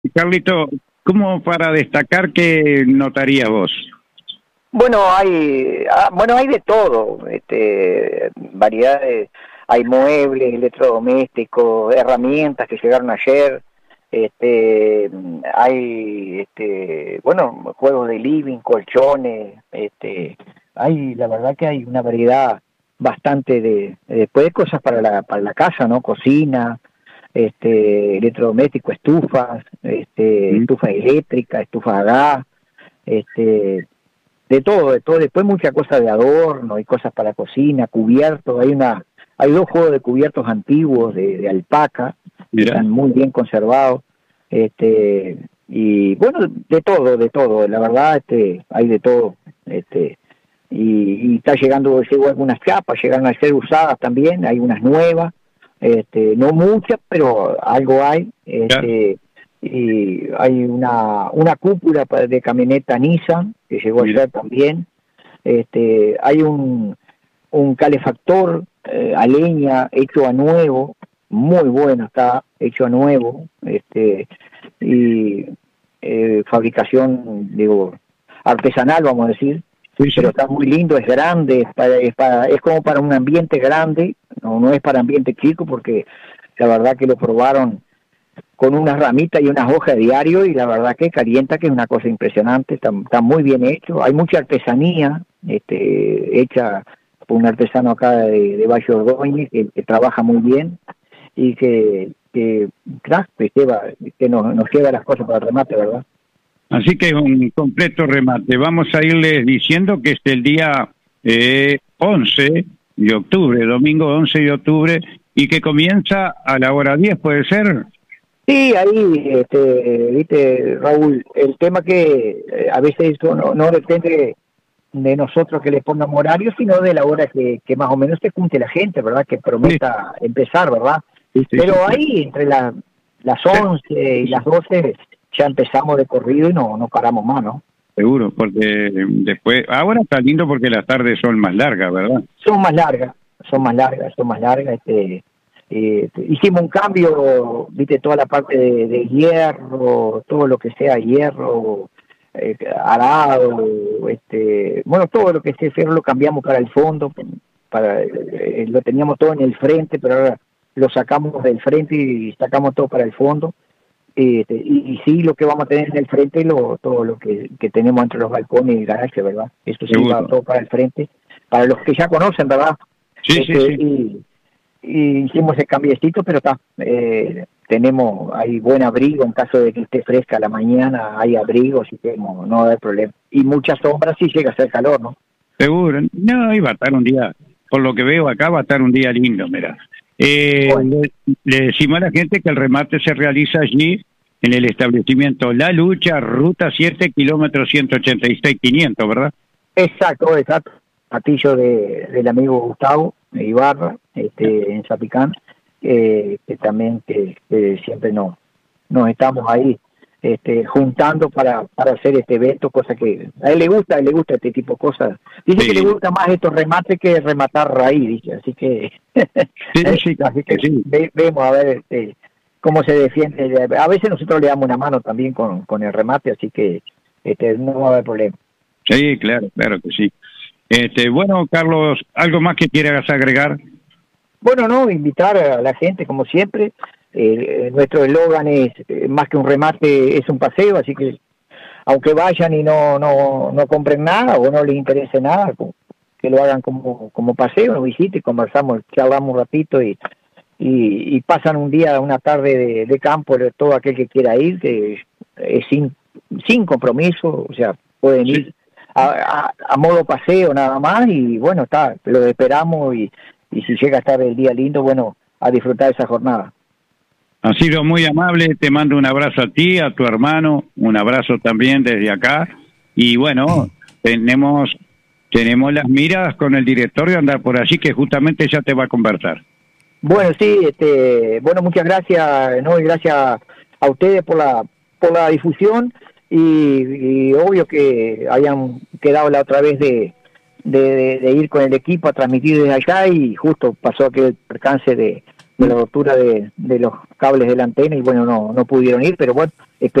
Carlito, ¿cómo para destacar qué notarías vos? Bueno, hay de todo, variedades, hay muebles, electrodomésticos, herramientas que llegaron ayer, hay, bueno, juegos de living, colchones, la verdad que hay una variedad bastante después de cosas para la casa, ¿no? Cocina, electrodoméstico, estufas, estufas eléctricas, estufas a gas, de todo, después muchas cosas de adorno y cosas para cocina, cubiertos, hay dos juegos de cubiertos antiguos de alpaca, que están muy bien conservados, y bueno, de todo, la verdad, hay de todo, y llegó algunas chapas, llegaron a ser usadas también, hay unas nuevas, no muchas, pero algo hay, y hay una cúpula de camioneta Nissan que llegó ayer también, hay un calefactor a leña hecho a nuevo, muy bueno, está hecho a nuevo, y fabricación, digo, artesanal, vamos a decir, pero está muy lindo, es grande, es como para un ambiente grande, no es para ambiente chico, porque la verdad que lo probaron con unas ramitas y unas hojas diario, y la verdad que calienta, que es una cosa impresionante, está muy bien hecho, hay mucha artesanía hecha por un artesano acá de Valle Ordóñez, que trabaja muy bien, y que nos lleva las cosas para el remate, ¿verdad? Así que es un completo remate. Vamos a irles diciendo que es el día 11 de octubre, domingo 11 de octubre, y que comienza a la hora 10, ¿puede ser? Sí, ahí, viste, Raúl, el tema que a veces eso no depende de nosotros que le pongamos horario, sino de la hora que más o menos se junte la gente, ¿verdad? Que prometa empezar, ¿verdad? Pero ahí, entre las 11 y las 12, ya empezamos de corrido y no paramos más, ¿no? Seguro, porque después, ahora está lindo porque las tardes son más largas, ¿verdad? Son más largas. Hicimos un cambio, viste, toda la parte de hierro, todo lo que sea hierro, arado, bueno, todo lo que sea fierro lo cambiamos para el fondo, lo teníamos todo en el frente, pero ahora lo sacamos del frente y sacamos todo para el fondo. Y sí, lo que vamos a tener en el frente, todo lo que tenemos entre los balcones y el garaje, ¿verdad? Eso sí va todo para el frente, para los que ya conocen, ¿verdad? Sí. Y hicimos ese cambiecito, pero hay buen abrigo en caso de que esté fresca la mañana, hay abrigo, así que no va a haber problema. Y mucha sombra si llega a hacer calor, ¿no? Seguro, no, iba a estar un día, por lo que veo acá, va a estar un día lindo, mirá. Le decimos a la gente que el remate se realiza allí en el establecimiento La Lucha, ruta 7, kilómetro 186,500, ¿verdad? Exacto. Patillo del amigo Gustavo Ibarra, en Zapicán, que también que siempre nos estamos ahí juntando para hacer este evento, cosa que a él le gusta este tipo de cosas. Dice que le gusta más estos remates que rematar raíz, dice, así que vemos a ver cómo se defiende. A veces nosotros le damos una mano también con el remate, así que no va a haber problema. Sí, claro que sí. Bueno, Carlos, ¿algo más que quieras agregar? Bueno, no, invitar a la gente, como siempre. Nuestro eslogan es, más que un remate, es un paseo, así que aunque vayan y no compren nada o no les interese nada, que lo hagan como paseo, nos visiten, conversamos, charlamos un ratito y pasan un día, una tarde de campo, todo aquel que quiera ir, que es sin compromiso, o sea, pueden ir a modo paseo nada más, y bueno, lo esperamos, y si llega a estar el día lindo, bueno, a disfrutar esa jornada. Ha sido muy amable, te mando un abrazo a ti, a tu hermano, un abrazo también desde acá, y bueno, tenemos las miradas con el directorio de andar por allí, que justamente ya te va a conversar. Bueno, sí, bueno, muchas gracias, ¿no? Y gracias a ustedes por la difusión, y obvio que hayan quedado la otra vez de ir con el equipo a transmitir desde allá, y justo pasó aquel percance de la rotura de los cables de la antena, y bueno, no pudieron ir, pero bueno,